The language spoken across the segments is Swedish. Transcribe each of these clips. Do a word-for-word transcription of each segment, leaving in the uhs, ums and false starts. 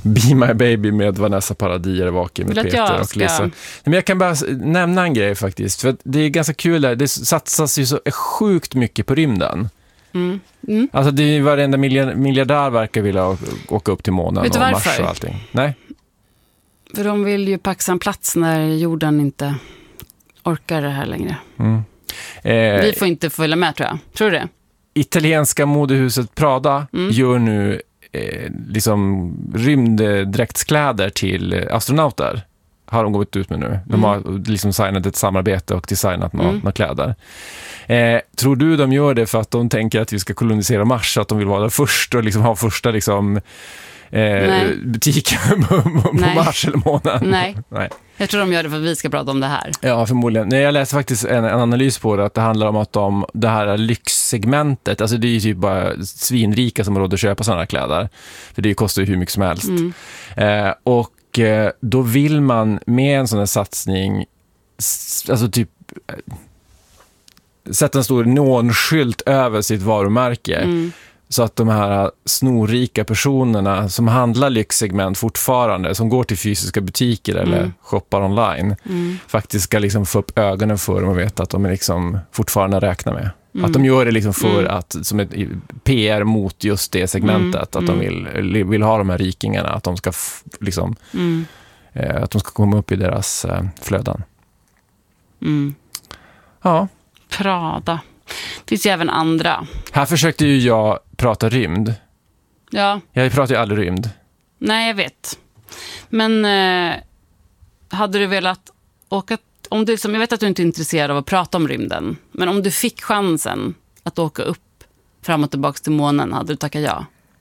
Be My Baby med Vanessa Paradis eller Vaken med Vill att Peter jag och ska- Lisa. Men jag kan bara s- nämna en grej faktiskt. För att det är ganska kul där. Det satsas ju så sjukt mycket på rymden. Mm. Mm. Alltså det är varenda miljard- miljardär verkar vilja å- åka upp till månen Vet du och Mars varför? och allting. Nej. För de vill ju paxa en plats när jorden inte orkar det här längre. Mm. Eh, Vi får inte följa med, tror jag. Tror du det? italienska modehuset Prada Mm. gör nu eh, liksom rymddräktskläder till astronauter. Har de gått ut med nu. De Mm. har liksom signat ett samarbete och designat några, Mm. några kläder. Eh, tror du de gör det för att de tänker att vi ska kolonisera Mars, så att de vill vara där först och liksom ha första liksom, eh, butiken på, på Nej. Mars eller månen? Nej. Nej. Jag tror de gör det för att vi ska prata om det här. Ja, förmodligen. Nej, jag läste faktiskt en, en analys på det, att det handlar om att de, det här lyxsegmentet, alltså det är ju typ bara svinrika som har råd att köpa sådana här kläder. För det kostar ju hur mycket som helst. Mm. Eh, och eh, då vill man med en sån här satsning s- alltså typ eh, sätta en stor neonskylt över sitt varumärke. Mm. Så att de här snorrika personerna som handlar lyxsegment fortfarande, som går till fysiska butiker eller Mm. shoppar online, Mm. faktiskt ska liksom få upp ögonen för dem och veta att de är liksom fortfarande räkna med. Mm. Att de gör det liksom för Mm. att, som ett P R mot just det segmentet, Mm. att de vill, vill ha de här rikingarna, att de ska f- liksom, Mm. eh, att de ska komma upp i deras eh, flöden. Mm. Ja, Prada. Det finns ju även andra. här försökte ju jag prata rymd. Ja, Jag pratar ju aldrig rymd. nej jag vet. Men eh, hade du velat åka... Om du, som jag vet att du inte är intresserad av att prata om rymden. Men om du fick chansen att åka upp fram och tillbaka till månen, hade du tackat ja?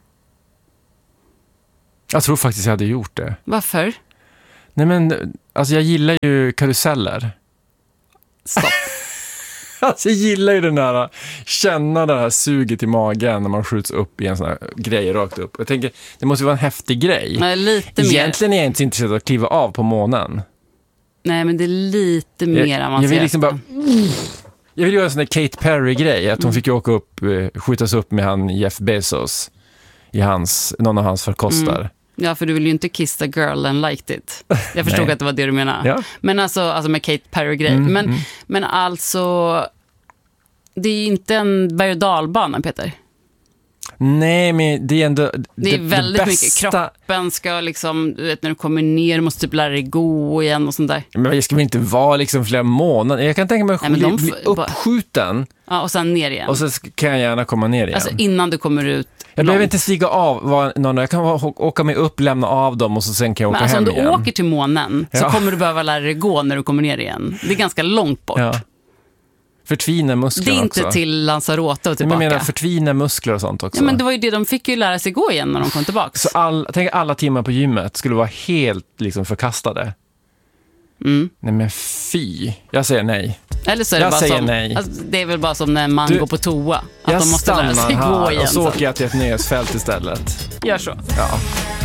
Jag tror faktiskt jag hade gjort det. Varför? Nej men, alltså jag gillar ju karuseller. Stopp. Alltså jag gillar ju den där, känna det här suget i magen när man skjuts upp i en sån här grej rakt upp. Jag tänker, det måste ju vara en häftig grej. Nej, lite mer. Egentligen är jag inte så intresserad av att kliva av på månen. Nej, men det är lite mer Jag, avancerat. jag vill liksom bara... Jag vill göra en sån där Kate Perry-grej, att hon Mm. fick ju åka upp, eh, skjutas upp med han Jeff Bezos i hans, någon av hans farkoster. Mm. Ja, för du vill ju inte kiss the girl and liked it. Jag förstod Nej. att det var det du menade. Ja. Men alltså, alltså med Kate Perry-grej. Mm, men, mm. men alltså, det är ju inte en berg- och dalbana, Peter. Nej, men det är ändå... Det är väldigt mycket. bästa... Kroppen ska liksom, du vet, när du kommer ner måste du typ lära dig gå igen och sånt där. Men jag ska väl inte vara liksom flera månader. Jag kan tänka mig att Nej, men bli, de bli f- bara- uppskjuten Ja, och sen ner igen. och så kan jag gärna komma ner igen. Alltså innan du kommer ut jag långt. behöver inte stiga av. Var, någon, jag kan å- åka mig upp, lämna av dem och så sen kan jag åka Men alltså, hem om du igen. åker till månen så Ja. kommer du behöva lära dig gå när du kommer ner igen. Det är ganska långt bort. Ja. Förtvina Det musklerna är inte också. till Lanzarote och Men tillbaka. jag menar förtvina muskler och sånt också. Ja, men det var ju det de fick ju lära sig gå igen när de kom tillbaka. Så all, tänk alla timmar på gymmet skulle vara helt liksom förkastade. Mm. Nej men fy. Jag säger nej. Eller så är det Jag bara säger som, nej. Alltså, det är väl bara som när man Du, går på toa. Att Jag de måste lära sig stannar gå här igen och så sen. åker jag till ett nöjesfält istället. Gör så. Ja.